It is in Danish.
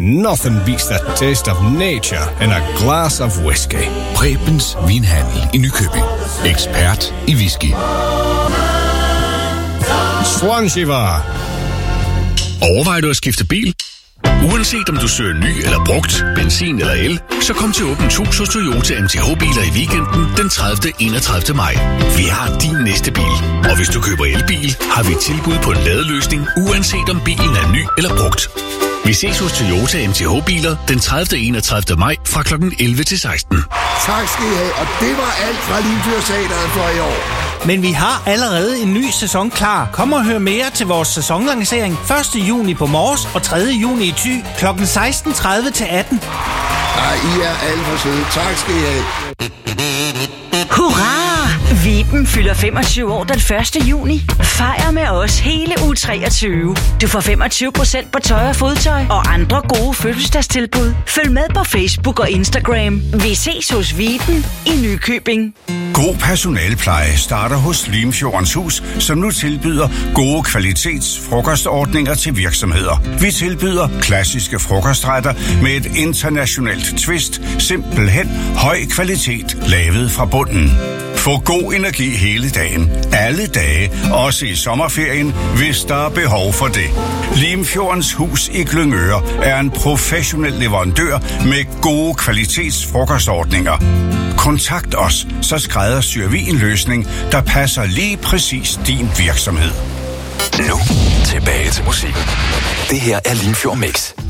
nothing beats the taste of nature in a glass of whiskey. Prebens Vinhandel i Nykøbing. Ekspert i whisky. Swanshiva. Overvejer du at skifte bil? Uanset om du søger ny eller brugt, benzin eller el, så kom til Åbent Hus hos Toyota MTH-biler i weekenden den 30. 31. maj. Vi har din næste bil, og hvis du køber elbil, har vi tilbud på en ladeløsning, uanset om bilen er ny eller brugt. Vi ses hos Toyota MTH-biler den 30. 31. maj fra kl. 11 til 16. Tak skal I have, og det var alt fra Limfjordsteatret for i år. Men vi har allerede en ny sæson klar. Kom og hør mere til vores sæsonlancering 1. juni på Mors og 3. juni i Thy kl. 16:30 til 18. Ej, I er alle for søde. Tak skal I have. Hurra! Viben fylder 25 år den 1. juni. Fejr med os hele uge 23. Du får 25% på tøj og fodtøj og andre gode fødselsdagstilbud. Følg med på Facebook og Instagram. Vi ses hos Viben i Nykøbing. God personalepleje starter hos Limfjordens Hus, som nu tilbyder gode kvalitetsfrokostordninger til virksomheder. Vi tilbyder klassiske frokostretter med et internationalt twist, simpelthen høj kvalitet, lavet fra bunden. Få god energi hele dagen, alle dage, også i sommerferien, hvis der er behov for det. Limfjordens Hus i Glyngøre er en professionel leverandør med gode kvalitetsfrokostordninger. Kontakt os, så skræddersyr vi en løsning, der passer lige præcis din virksomhed. Nu tilbage til musikken. Det her er Limfjord Mix.